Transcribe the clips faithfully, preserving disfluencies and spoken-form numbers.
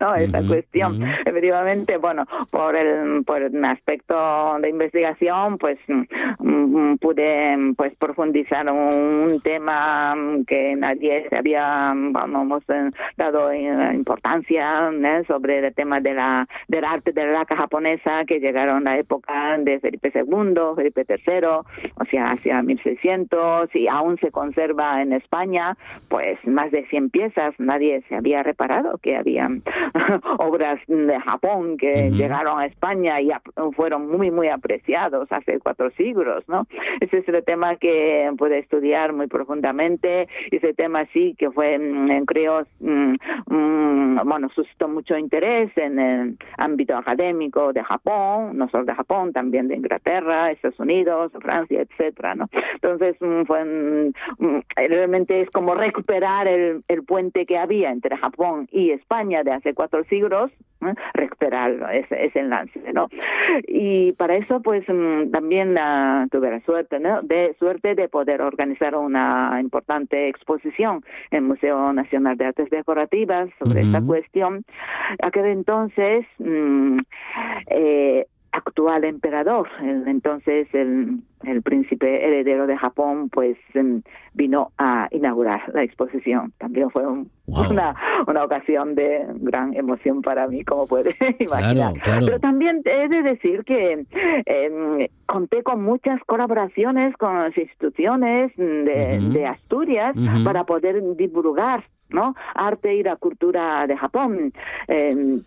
¿no? Esa uh-huh, cuestión. Uh-huh. Efectivamente, bueno, por el, por el aspecto de investigación, pues mm, pude pues profundizar un tema que nadie se había, vamos, dado importancia, ¿eh? Sobre el tema de la del arte de la laca japonesa, que llegaron a la época de Felipe segundo, Felipe tercero, o sea, hacia mil seiscientos, y aún se conserva en España, pues más de cien piezas. Nadie se había reparado que había obras de Japón que uh-huh. llegaron a España y fueron muy, muy apreciados hace cuatro siglos, ¿no? Ese es el tema que pude estudiar muy profundamente. Ese tema sí que fue, creo, bueno, suscitó mucho interés en el ámbito académico de Japón, no solo de Japón, también de Inglaterra, Estados Unidos, Francia, etcétera, ¿no? Entonces, fue realmente es como recuperar el, el puente que había entre Japón y España de hace cuatro siglos, ¿eh? Recuperar ese, ese enlace, ¿no? Y para eso, pues, también uh, tuve la suerte, ¿no? De suerte de poder organizar una importante exposición en el Museo Nacional de Artes Decorativas sobre uh-huh. esta cuestión. Aquel entonces, mmm, eh, actual emperador, el, entonces el, el príncipe heredero de Japón, pues vino a inaugurar la exposición. También fue un, wow. una, una ocasión de gran emoción para mí, como puedes imaginar. Claro, claro. Pero también he de decir que eh, conté con muchas colaboraciones con las instituciones de, uh-huh. de Asturias uh-huh. para poder divulgar, ¿no?, arte y la cultura de Japón. Eh,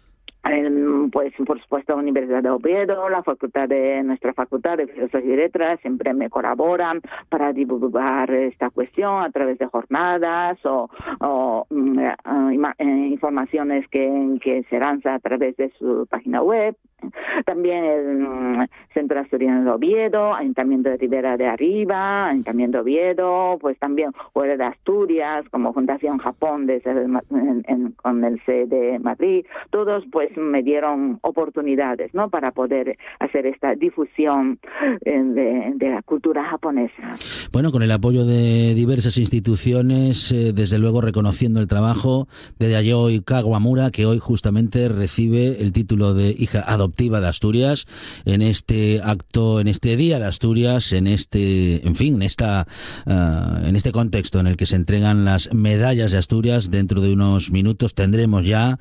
Pues, por supuesto, la Universidad de Oviedo, la facultad de nuestra facultad de Filosofía y Letras siempre me colaboran para divulgar esta cuestión a través de jornadas o, o uh, ima, eh, informaciones que, que se lanzan a través de su página web. También el um, Centro Asturiano de Oviedo, Ayuntamiento de Ribera de Arriba, Ayuntamiento de Oviedo, pues también Huelva de Asturias, como Fundación Japón desde el, en, en, con el C de Madrid. Todos pues me dieron oportunidades, ¿no?, para poder hacer esta difusión eh, de, de la cultura japonesa. Bueno, con el apoyo de diversas instituciones, eh, desde luego reconociendo el trabajo de Yayoi Kawamura, que hoy justamente recibe el título de hija adoptiva de Asturias en este acto, en este Día de Asturias, en este, en fin, en esta, uh, en este contexto en el que se entregan las medallas de Asturias. Dentro de unos minutos tendremos ya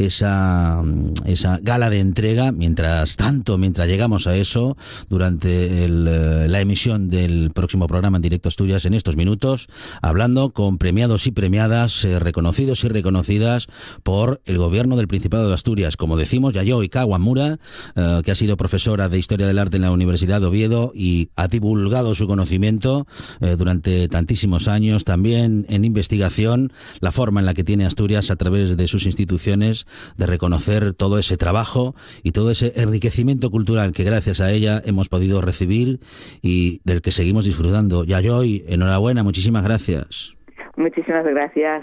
esa esa gala de entrega. Mientras tanto, mientras llegamos a eso, durante el, la emisión del próximo programa en directo Asturias, en estos minutos, hablando con premiados y premiadas, eh, reconocidos y reconocidas por el gobierno del Principado de Asturias. Como decimos, Yayoi Kawamura, eh, que ha sido profesora de Historia del Arte en la Universidad de Oviedo y ha divulgado su conocimiento eh, durante tantísimos años, también en investigación, la forma en la que tiene Asturias a través de sus instituciones de reconocer todo ese trabajo y todo ese enriquecimiento cultural que gracias a ella hemos podido recibir y del que seguimos disfrutando. Yayoi, enhorabuena, muchísimas gracias. Muchísimas gracias.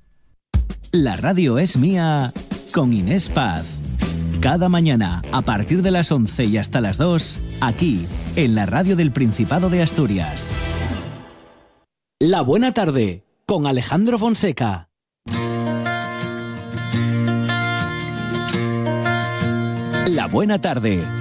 La radio es mía con Inés Paz. Cada mañana, a partir de las once y hasta las dos, aquí, en la radio del Principado de Asturias. La buena tarde, con Alejandro Fonseca. La buena tarde,